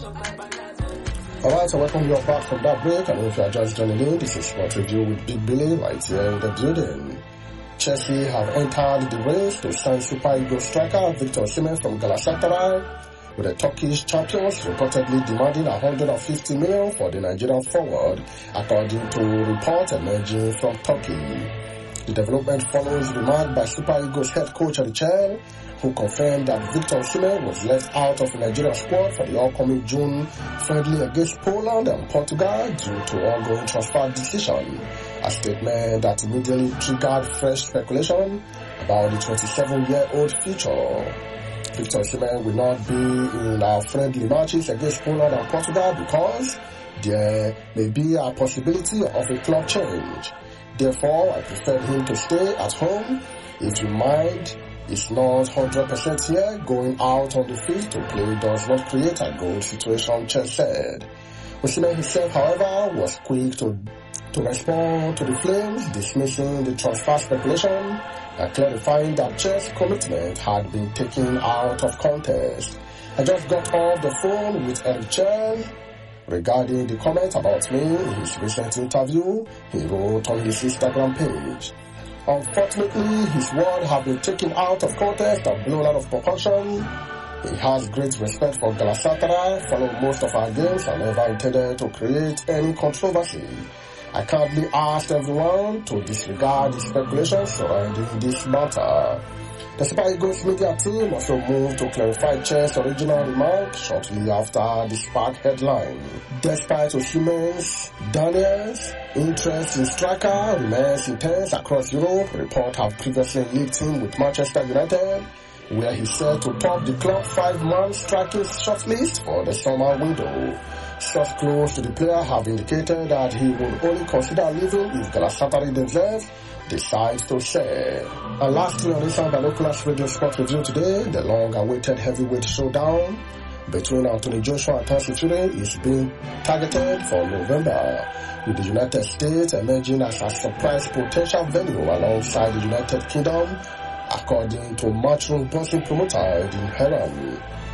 Alright, so welcome you back from that break. And if you are just joining in, this is Sport Review with Big Billy right here in the building. Chelsea have entered the race to sign Super Eagles striker Victor Osimhen from Galatasaray, with the Turkish champions reportedly demanding 150 million for the Nigerian forward, according to reports emerging from Turkey. The development follows remark by Super Eagles head coach Richel, who confirmed that Victor Osimhen was left out of the Nigerian squad for the upcoming June friendly against Poland and Portugal due to ongoing transfer decision, a statement that immediately triggered fresh speculation about the 27-year-old future. Victor Osimhen will not be in our friendly matches against Poland and Portugal because there may be a possibility of a club change. Therefore, I prefer him to stay at home. If you mind, it's not 100% here. Going out on the field to play does not create a goal situation, Chelsea said. Osimhen himself, however, was quick to respond to the Flames, dismissing the transfer speculation and clarifying that Chelsea's commitment had been taken out of contest. I just got off the phone with Eric Chell regarding the comment about me in his recent interview, he wrote on his Instagram page. Unfortunately, his words have been taken out of context and blown out of proportion. He has great respect for Galatasaray, followed most of our games and never intended to create any controversy. I kindly asked everyone to disregard the speculations surrounding this matter. The Super Eagles media team also moved to clarify Chelsea's original remark shortly after the Spark headline. Despite Osimhen's Daniels' interest in striker remains intense across Europe, reports have previously linked him with Manchester United, where he's set to top the club 5-man striking shortlist for the summer window. Sources close to the player have indicated that he would only consider leaving if Galatasaray themselves decide to sell. And lastly on this Binoculars Radio Sport Review today, the long-awaited heavyweight showdown between Anthony Joshua and Tyson Fury is being targeted for November, with the United States emerging as a surprise potential venue alongside the United Kingdom, according to Matchroom boxing promoter Eddie Hearn.